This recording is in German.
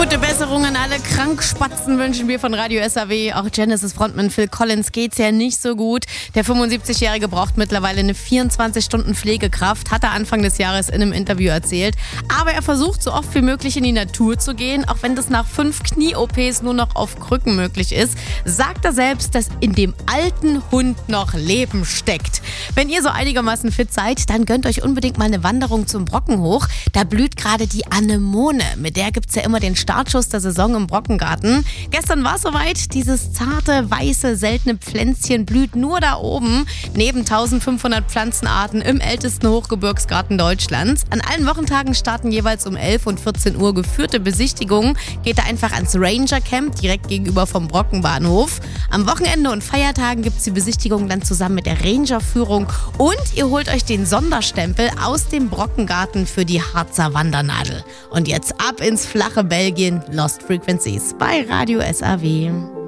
Gute Besserung an alle Krankspatzen wünschen wir von Radio SAW. Auch Genesis-Frontmann Phil Collins geht's ja nicht so gut. Der 75-Jährige braucht mittlerweile eine 24-Stunden-Pflegekraft, hat er Anfang des Jahres in einem Interview erzählt. Aber er versucht so oft wie möglich in die Natur zu gehen, auch wenn das nach 5 Knie-OPs nur noch auf Krücken möglich ist. Sagt er selbst, dass in dem alten Hund noch Leben steckt. Wenn ihr so einigermaßen fit seid, dann gönnt euch unbedingt mal eine Wanderung zum Brocken hoch. Da blüht gerade die Anemone. Mit der gibt's ja immer den Startschuss der Saison im Brockengarten. Gestern war es soweit. Dieses zarte, weiße, seltene Pflänzchen blüht nur da oben, neben 1500 Pflanzenarten im ältesten Hochgebirgsgarten Deutschlands. An allen Wochentagen starten jeweils um 11 und 14 Uhr geführte Besichtigungen. Geht da einfach ans Ranger Camp, direkt gegenüber vom Brockenbahnhof. Am Wochenende und Feiertagen gibt's die Besichtigung dann zusammen mit der Ranger-Führung. Und ihr holt euch den Sonderstempel aus dem Brockengarten für die Harzer Wandernadel. Und jetzt ab ins flache Belgien, Lost Frequencies bei Radio SAW.